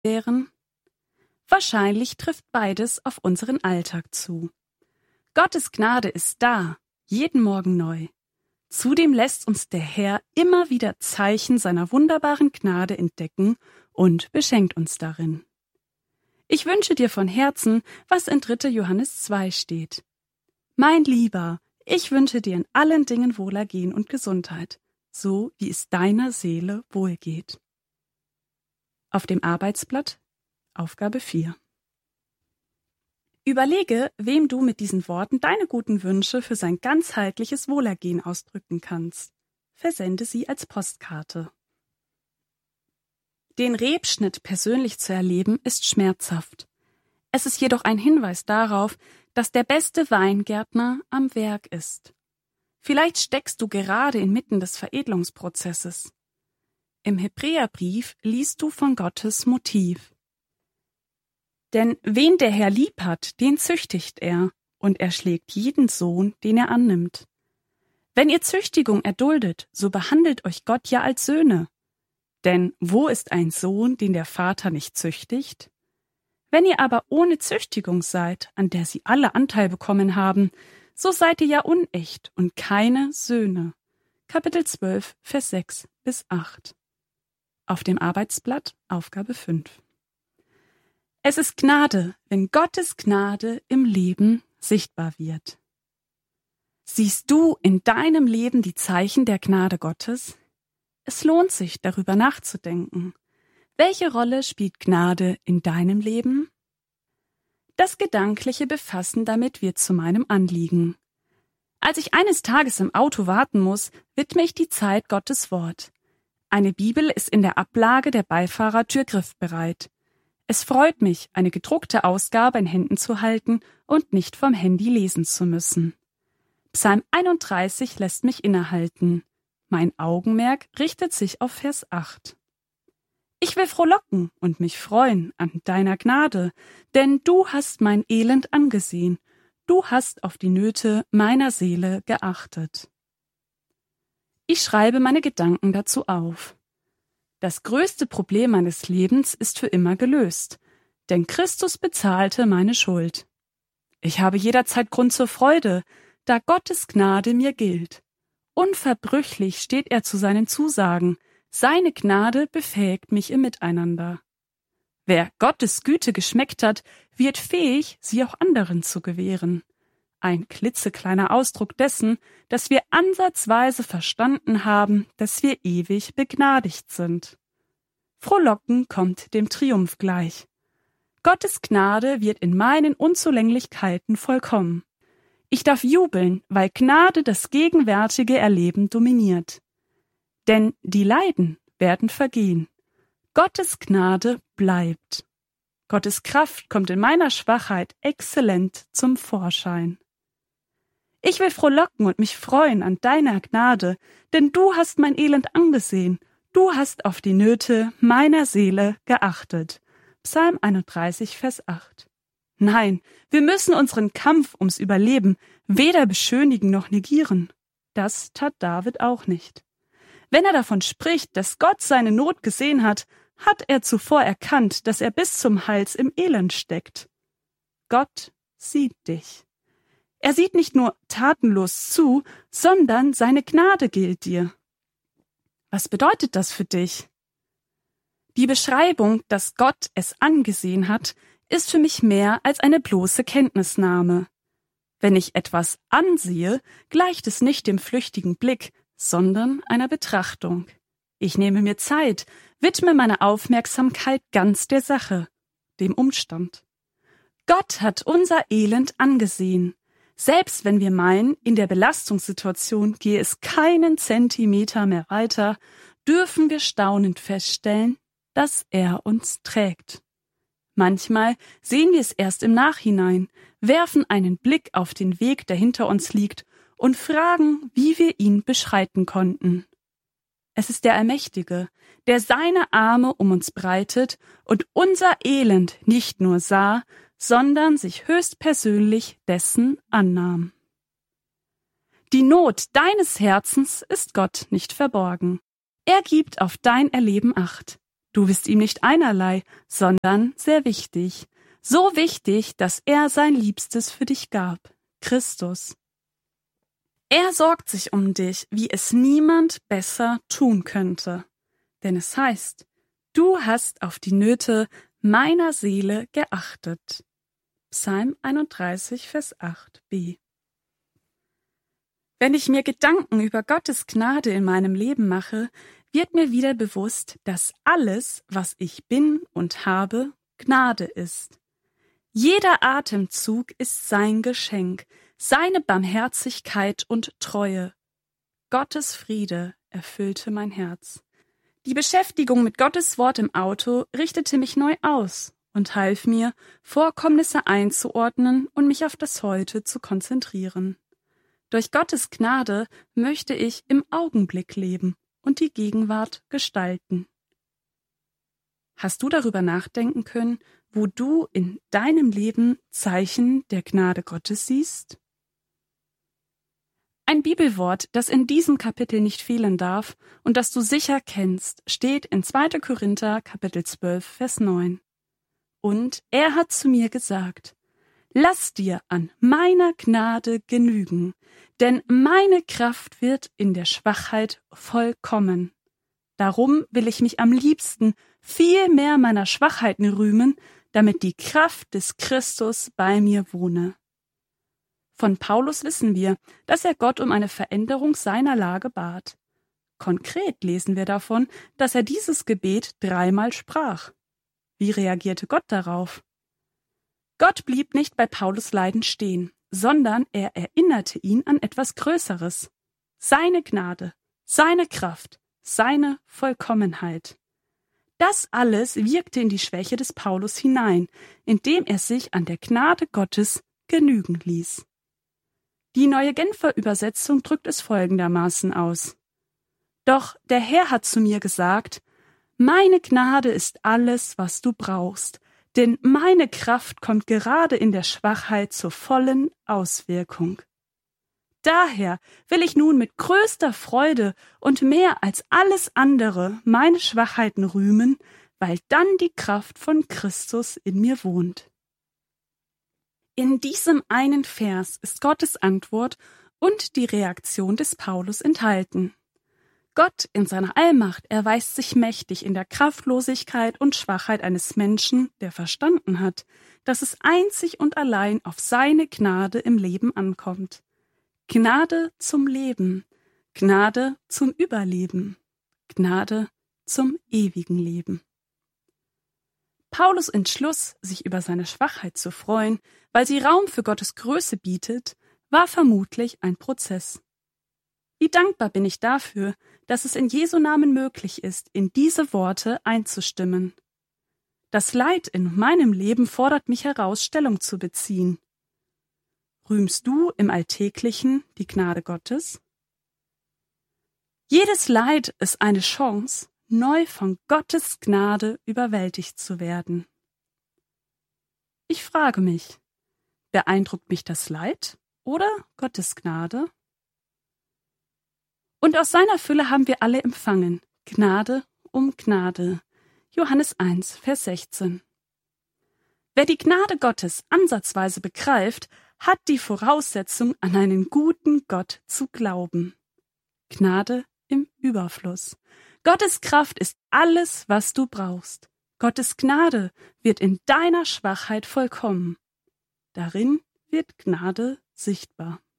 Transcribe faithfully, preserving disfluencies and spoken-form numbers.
wären? Wahrscheinlich trifft beides auf unseren Alltag zu. Gottes Gnade ist da, jeden Morgen neu. Zudem lässt uns der Herr immer wieder Zeichen seiner wunderbaren Gnade entdecken und beschenkt uns darin. Ich wünsche dir von Herzen, was in dritter Johannes zwei steht. Mein Lieber, ich wünsche dir in allen Dingen Wohlergehen und Gesundheit, so wie es deiner Seele wohlgeht. Auf dem Arbeitsblatt Aufgabe vier. Überlege, wem du mit diesen Worten deine guten Wünsche für sein ganzheitliches Wohlergehen ausdrücken kannst. Versende sie als Postkarte. Den Rebschnitt persönlich zu erleben, ist schmerzhaft. Es ist jedoch ein Hinweis darauf, dass der beste Weingärtner am Werk ist. Vielleicht steckst du gerade inmitten des Veredelungsprozesses. Im Hebräerbrief liest du von Gottes Motiv. Denn wen der Herr lieb hat, den züchtigt er, und er schlägt jeden Sohn, den er annimmt. Wenn ihr Züchtigung erduldet, so behandelt euch Gott ja als Söhne. Denn wo ist ein Sohn, den der Vater nicht züchtigt? Wenn ihr aber ohne Züchtigung seid, an der sie alle Anteil bekommen haben, so seid ihr ja unecht und keine Söhne. Kapitel zwölf, Vers sechs bis acht. Auf dem Arbeitsblatt Aufgabe fünf. Es ist Gnade, wenn Gottes Gnade im Leben sichtbar wird. Siehst du in deinem Leben die Zeichen der Gnade Gottes? Es lohnt sich, darüber nachzudenken. Welche Rolle spielt Gnade in deinem Leben? Das gedankliche Befassen damit wird zu meinem Anliegen. Als ich eines Tages im Auto warten muss, widme ich die Zeit Gottes Wort. Eine Bibel ist in der Ablage der Beifahrertür griffbereit. Es freut mich, eine gedruckte Ausgabe in Händen zu halten und nicht vom Handy lesen zu müssen. Psalm einunddreißig lässt mich innehalten. Mein Augenmerk richtet sich auf Vers acht. Ich will frohlocken und mich freuen an deiner Gnade, denn du hast mein Elend angesehen, du hast auf die Nöte meiner Seele geachtet. Ich schreibe meine Gedanken dazu auf. Das größte Problem meines Lebens ist für immer gelöst, denn Christus bezahlte meine Schuld. Ich habe jederzeit Grund zur Freude, da Gottes Gnade mir gilt. Unverbrüchlich steht er zu seinen Zusagen, seine Gnade befähigt mich im Miteinander. Wer Gottes Güte geschmeckt hat, wird fähig, sie auch anderen zu gewähren. Ein klitzekleiner Ausdruck dessen, dass wir ansatzweise verstanden haben, dass wir ewig begnadigt sind. Frohlocken kommt dem Triumph gleich. Gottes Gnade wird in meinen Unzulänglichkeiten vollkommen. Ich darf jubeln, weil Gnade das gegenwärtige Erleben dominiert. Denn die Leiden werden vergehen. Gottes Gnade bleibt. Gottes Kraft kommt in meiner Schwachheit exzellent zum Vorschein. Ich will frohlocken und mich freuen an deiner Gnade, denn du hast mein Elend angesehen, du hast auf die Nöte meiner Seele geachtet. Psalm einunddreißig, Vers acht. Nein, wir müssen unseren Kampf ums Überleben weder beschönigen noch negieren. Das tat David auch nicht. Wenn er davon spricht, dass Gott seine Not gesehen hat, hat er zuvor erkannt, dass er bis zum Hals im Elend steckt. Gott sieht dich. Er sieht nicht nur tatenlos zu, sondern seine Gnade gilt dir. Was bedeutet das für dich? Die Beschreibung, dass Gott es angesehen hat, ist für mich mehr als eine bloße Kenntnisnahme. Wenn ich etwas ansehe, gleicht es nicht dem flüchtigen Blick, sondern einer Betrachtung. Ich nehme mir Zeit, widme meine Aufmerksamkeit ganz der Sache, dem Umstand. Gott hat unser Elend angesehen. Selbst wenn wir meinen, in der Belastungssituation gehe es keinen Zentimeter mehr weiter, dürfen wir staunend feststellen, dass er uns trägt. Manchmal sehen wir es erst im Nachhinein, werfen einen Blick auf den Weg, der hinter uns liegt, und fragen, wie wir ihn beschreiten konnten. Es ist der Allmächtige, der seine Arme um uns breitet und unser Elend nicht nur sah, sondern sich höchstpersönlich dessen annahm. Die Not deines Herzens ist Gott nicht verborgen. Er gibt auf dein Erleben Acht. Du bist ihm nicht einerlei, sondern sehr wichtig. So wichtig, dass er sein Liebstes für dich gab, Christus. Er sorgt sich um dich, wie es niemand besser tun könnte. Denn es heißt, du hast auf die Nöte meiner Seele geachtet. Psalm einunddreißig, Vers acht b. Wenn ich mir Gedanken über Gottes Gnade in meinem Leben mache, wird mir wieder bewusst, dass alles, was ich bin und habe, Gnade ist. Jeder Atemzug ist sein Geschenk, seine Barmherzigkeit und Treue. Gottes Friede erfüllte mein Herz. Die Beschäftigung mit Gottes Wort im Auto richtete mich neu aus und half mir, Vorkommnisse einzuordnen und mich auf das Heute zu konzentrieren. Durch Gottes Gnade möchte ich im Augenblick leben und die Gegenwart gestalten. Hast du darüber nachdenken können, wo du in deinem Leben Zeichen der Gnade Gottes siehst? Ein Bibelwort, das in diesem Kapitel nicht fehlen darf und das du sicher kennst, steht in zweiter Korinther Kapitel zwölf, Vers neun. Und er hat zu mir gesagt: Lass dir an meiner Gnade genügen, denn meine Kraft wird in der Schwachheit vollkommen. Darum will ich mich am liebsten viel mehr meiner Schwachheiten rühmen, damit die Kraft des Christus bei mir wohne. Von Paulus wissen wir, dass er Gott um eine Veränderung seiner Lage bat. Konkret lesen wir davon, dass er dieses Gebet dreimal sprach. Wie reagierte Gott darauf? Gott blieb nicht bei Paulus' Leiden stehen, sondern er erinnerte ihn an etwas Größeres. Seine Gnade, seine Kraft, seine Vollkommenheit. Das alles wirkte in die Schwäche des Paulus hinein, indem er sich an der Gnade Gottes genügen ließ. Die Neue Genfer Übersetzung drückt es folgendermaßen aus: Doch der Herr hat zu mir gesagt: Meine Gnade ist alles, was du brauchst, denn meine Kraft kommt gerade in der Schwachheit zur vollen Auswirkung. Daher will ich nun mit größter Freude und mehr als alles andere meine Schwachheiten rühmen, weil dann die Kraft von Christus in mir wohnt. In diesem einen Vers ist Gottes Antwort und die Reaktion des Paulus enthalten. Gott in seiner Allmacht erweist sich mächtig in der Kraftlosigkeit und Schwachheit eines Menschen, der verstanden hat, dass es einzig und allein auf seine Gnade im Leben ankommt. Gnade zum Leben, Gnade zum Überleben, Gnade zum ewigen Leben. Paulus' Entschluss, sich über seine Schwachheit zu freuen, weil sie Raum für Gottes Größe bietet, war vermutlich ein Prozess. Wie dankbar bin ich dafür, dass es in Jesu Namen möglich ist, in diese Worte einzustimmen. Das Leid in meinem Leben fordert mich heraus, Stellung zu beziehen. Rühmst du im Alltäglichen die Gnade Gottes? Jedes Leid ist eine Chance, neu von Gottes Gnade überwältigt zu werden. Ich frage mich, beeindruckt mich das Leid oder Gottes Gnade? Und aus seiner Fülle haben wir alle empfangen, Gnade um Gnade. Johannes eins, Vers sechzehn. Wer die Gnade Gottes ansatzweise begreift, hat die Voraussetzung, an einen guten Gott zu glauben. Gnade im Überfluss. Gottes Kraft ist alles, was du brauchst. Gottes Gnade wird in deiner Schwachheit vollkommen. Darin wird Gnade sichtbar.